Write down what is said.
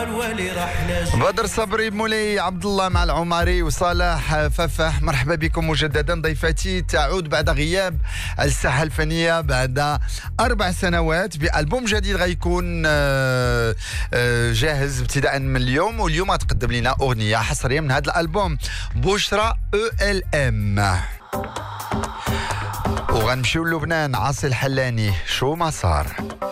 بدر صبري مولاي عبد الله مع العماري وصالح ففح. مرحبا بكم مجددا. ضيفتي تعود بعد غياب الساحه الفنيه بعد 4 سنوات بألبوم جديد غيكون جاهز ابتداء من اليوم، واليوم تقدم لنا اغنيه حصريه من هذا الالبوم، بشرى ELM. وغنمشيو للبنان، عاصي الحلاني، شو ما صار.